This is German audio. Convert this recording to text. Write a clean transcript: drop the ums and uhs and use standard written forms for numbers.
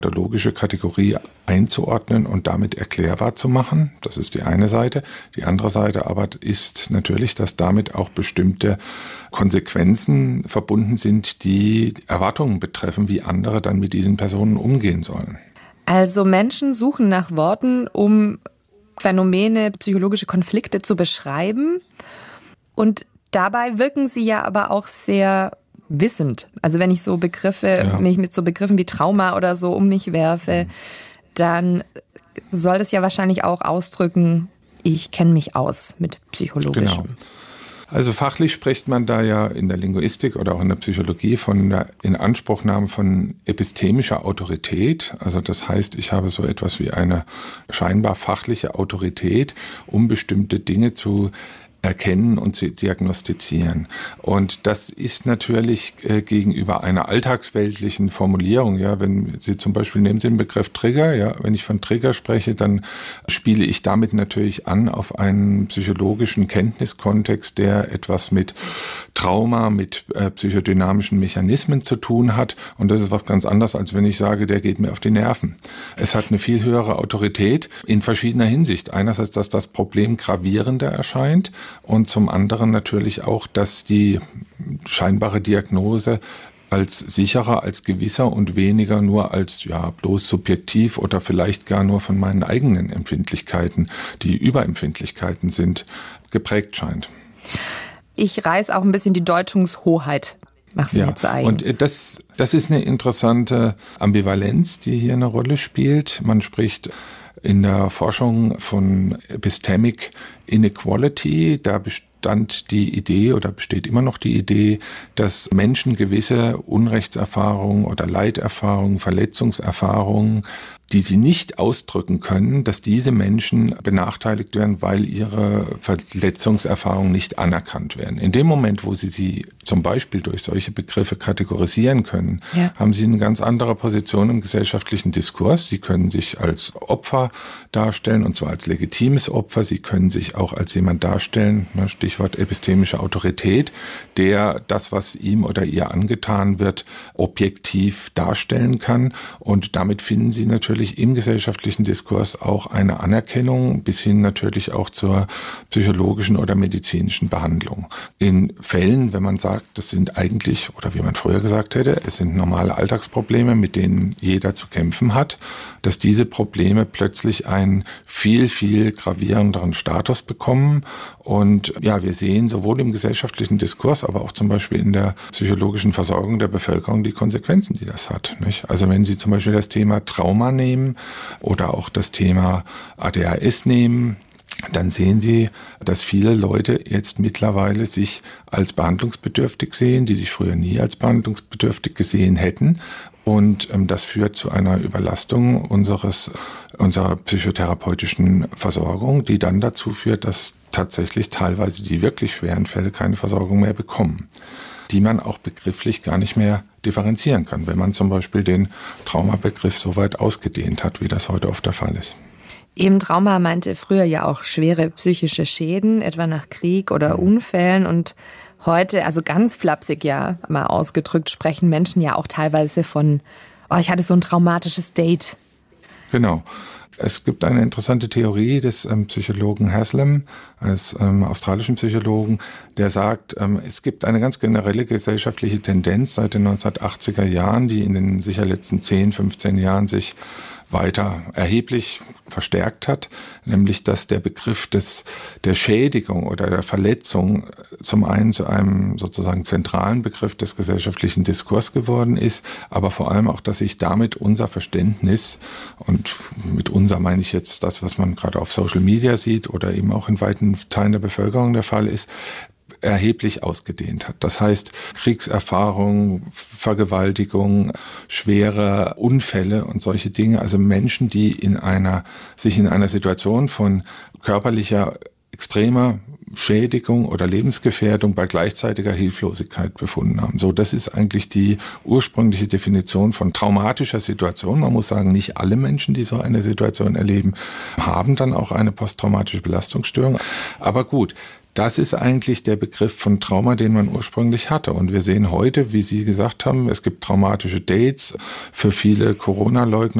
pathologische Kategorie einzuordnen und damit erklärbar zu machen. Das ist die eine Seite. Die andere Seite aber ist natürlich, dass damit auch bestimmte Konsequenzen verbunden sind, die Erwartungen betreffen, wie andere dann mit diesen Personen umgehen sollen. Also Menschen suchen nach Worten, um Phänomene, psychologische Konflikte zu beschreiben. Und dabei wirken sie ja aber auch sehr wissend. Also wenn ich mich mit so Begriffen wie Trauma oder so um mich werfe, dann soll das ja wahrscheinlich auch ausdrücken, ich kenne mich aus mit Psychologischem. Genau. Also fachlich spricht man da ja in der Linguistik oder auch in der Psychologie von der Inanspruchnahme von epistemischer Autorität. Also das heißt, ich habe so etwas wie eine scheinbar fachliche Autorität, um bestimmte Dinge zu erkennen und zu diagnostizieren. Und das ist natürlich gegenüber einer alltagsweltlichen Formulierung, ja, wenn Sie zum Beispiel, nehmen Sie den Begriff Trigger, ja, wenn ich von Trigger spreche, dann spiele ich damit natürlich an auf einen psychologischen Kenntniskontext, der etwas mit Trauma, mit psychodynamischen Mechanismen zu tun hat. Und das ist was ganz anderes, als wenn ich sage, der geht mir auf die Nerven. Es hat eine viel höhere Autorität in verschiedener Hinsicht. Einerseits, dass das Problem gravierender erscheint, und zum anderen natürlich auch, dass die scheinbare Diagnose als sicherer, als gewisser und weniger nur als bloß subjektiv oder vielleicht gar nur von meinen eigenen Empfindlichkeiten, die Überempfindlichkeiten sind, geprägt scheint. Ich reiß auch ein bisschen die Deutungshoheit. Machst du mir zu eigen. Und das ist eine interessante Ambivalenz, die hier eine Rolle spielt. Man spricht in der Forschung von Epistemic Inequality, da bestand die Idee oder besteht immer noch die Idee, dass Menschen gewisse Unrechtserfahrungen oder Leiterfahrungen, Verletzungserfahrungen, die sie nicht ausdrücken können, dass diese Menschen benachteiligt werden, weil ihre Verletzungserfahrungen nicht anerkannt werden. In dem Moment, wo sie zum Beispiel durch solche Begriffe kategorisieren können, haben sie eine ganz andere Position im gesellschaftlichen Diskurs. Sie können sich als Opfer darstellen, und zwar als legitimes Opfer. Sie können sich auch als jemand darstellen, Stichwort epistemische Autorität, der das, was ihm oder ihr angetan wird, objektiv darstellen kann. Und damit finden sie natürlich im gesellschaftlichen Diskurs auch eine Anerkennung bis hin natürlich auch zur psychologischen oder medizinischen Behandlung. In Fällen, wenn man sagt, das sind eigentlich, oder wie man früher gesagt hätte, es sind normale Alltagsprobleme, mit denen jeder zu kämpfen hat, dass diese Probleme plötzlich einen viel, viel gravierenderen Status bekommen. Und wir sehen sowohl im gesellschaftlichen Diskurs, aber auch zum Beispiel in der psychologischen Versorgung der Bevölkerung die Konsequenzen, die das hat, nicht? Also wenn Sie zum Beispiel das Thema Trauma nehmen oder auch das Thema ADHS nehmen, dann sehen Sie, dass viele Leute jetzt mittlerweile sich als behandlungsbedürftig sehen, die sich früher nie als behandlungsbedürftig gesehen hätten. Und das führt zu einer Überlastung unserer psychotherapeutischen Versorgung, die dann dazu führt, dass tatsächlich teilweise die wirklich schweren Fälle keine Versorgung mehr bekommen, die man auch begrifflich gar nicht mehr differenzieren kann, wenn man zum Beispiel den Traumabegriff so weit ausgedehnt hat, wie das heute oft der Fall ist. Eben Trauma meinte früher ja auch schwere psychische Schäden, etwa nach Krieg oder Unfällen. Und heute, also ganz flapsig mal ausgedrückt, sprechen Menschen ja auch teilweise von, ich hatte so ein traumatisches Date. Genau. Es gibt eine interessante Theorie des Psychologen Haslam, eines australischen Psychologen, der sagt, es gibt eine ganz generelle gesellschaftliche Tendenz seit den 1980er Jahren, die in den sicher letzten 10, 15 Jahren sich weiter erheblich verstärkt hat, nämlich dass der Begriff der Schädigung oder der Verletzung zum einen zu einem sozusagen zentralen Begriff des gesellschaftlichen Diskurs geworden ist, aber vor allem auch, dass sich damit unser Verständnis, und mit unser meine ich jetzt das, was man gerade auf Social Media sieht oder eben auch in weiten Teilen der Bevölkerung der Fall ist, erheblich ausgedehnt hat. Das heißt, Kriegserfahrung, Vergewaltigung, schwere Unfälle und solche Dinge, also Menschen, die sich in einer Situation von körperlicher extremer Schädigung oder Lebensgefährdung bei gleichzeitiger Hilflosigkeit befunden haben. So, das ist eigentlich die ursprüngliche Definition von traumatischer Situation. Man muss sagen, nicht alle Menschen, die so eine Situation erleben, haben dann auch eine posttraumatische Belastungsstörung. Aber gut, Das ist eigentlich der Begriff von Trauma, den man ursprünglich hatte. Und wir sehen heute, wie Sie gesagt haben, es gibt traumatische Dates. Für viele Corona-Leugner